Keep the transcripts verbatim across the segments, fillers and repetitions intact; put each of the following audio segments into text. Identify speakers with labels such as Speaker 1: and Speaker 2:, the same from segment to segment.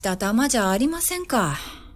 Speaker 1: た玉じゃありませんか。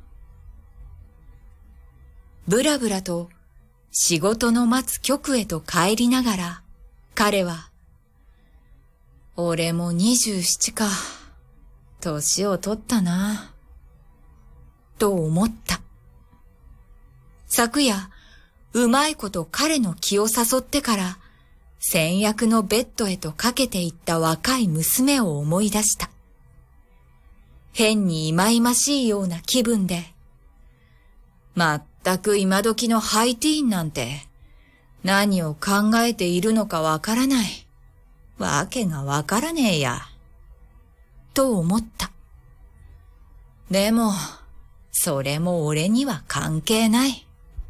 Speaker 1: ぶらぶらと仕事の待つ局へと帰りながら、彼は、俺も二十七か、年を取ったな、と思った。昨夜、うまいこと彼の気を誘ってから、先約のベッドへとかけていった若い娘を思い出した。変にいまいましいような気分で、まったく今時のハイティーンなんて、何を考えているのかわからない。わけがわからねえや。と思った。でも、それも俺には関係ない。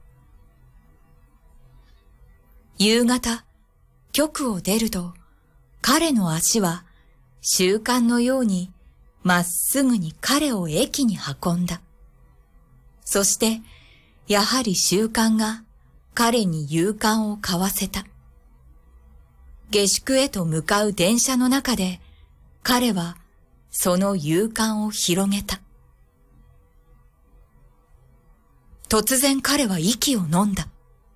Speaker 1: 夕方、局を出ると、彼の足は習慣のようにまっすぐに彼を駅に運んだ。そして、やはり習慣が彼に勇敢を買わせた。下宿へと向かう電車の中で、彼はその勇敢を広げた。突然彼は息を飲んだ。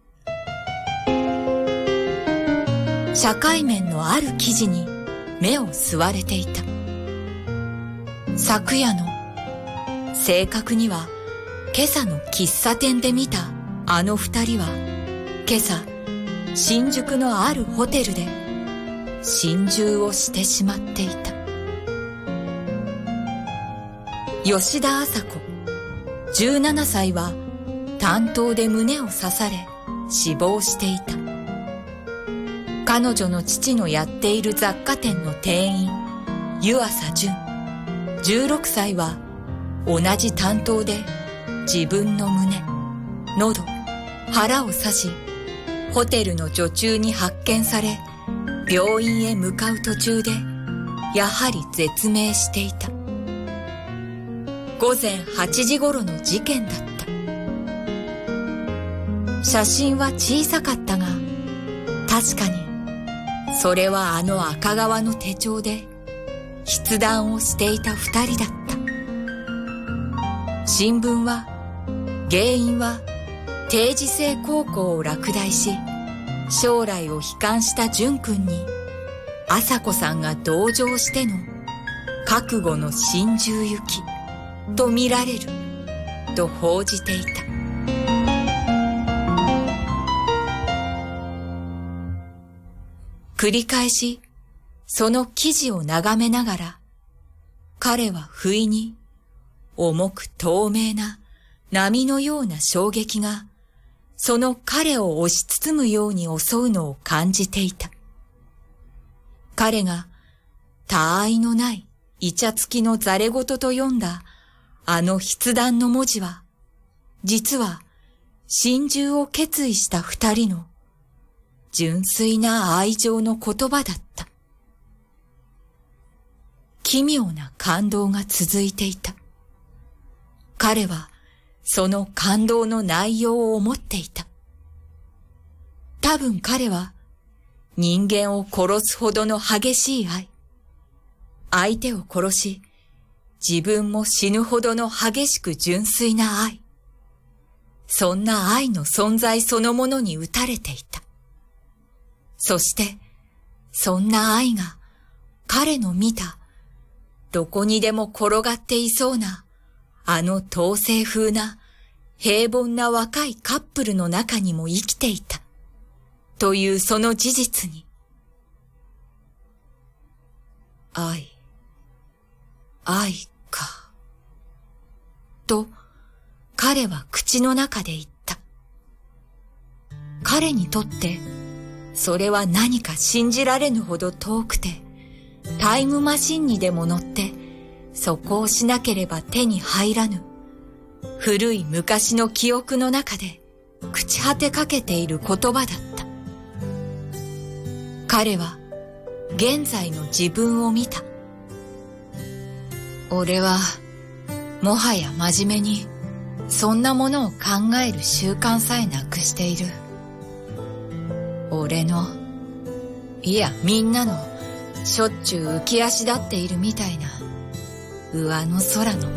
Speaker 1: 社会面のある記事に目を吸われていた。昨夜の、正確には今朝の喫茶店で見たあの二人は、今朝新宿のあるホテルで心中をしてしまっていた。吉田麻子、じゅうななさいは担当で胸を刺され死亡していた。彼女の父のやっている雑貨店の店員、湯浅淳、じゅうろくさいは同じ担当で自分の胸、喉、腹を刺し、ホテルの女中に発見され、病院へ向かう途中で、やはり絶命していた。午前はちじ頃の事件だった。写真は小さかったが、確かに、それはあの赤革の手帳で、筆談をしていた二人だった。新聞は、原因は定時制高校を落第し、将来を悲観した淳君に、麻子さんが同情しての覚悟の心中行きと見られると報じていた。繰り返しその記事を眺めながら、彼は不意に重く透明な波のような衝撃がその彼を押し包むように襲うのを感じていた。彼が他愛のないイチャつきのざれ言と読んだあの筆談の文字は、実は心中を決意した二人の純粋な愛情の言葉だった。奇妙な感動が続いていた。彼はその感動の内容を思っていた。多分彼は人間を殺すほどの激しい愛、相手を殺し自分も死ぬほどの激しく純粋な愛、そんな愛の存在そのものに打たれていた。そしてそんな愛が彼の見たどこにでも転がっていそうなあの統制風な平凡な若いカップルの中にも生きていたというその事実に、愛、愛かと彼は口の中で言った。彼にとってそれは何か信じられぬほど遠くて、タイムマシンにでも乗ってそこをしなければ手に入らぬ古い昔の記憶の中で朽ち果てかけている言葉だった。彼は現在の自分を見た。俺はもはや真面目にそんなものを考える習慣さえなくしている。俺の、いやみんなのしょっちゅう浮き足立っているみたいな上の空の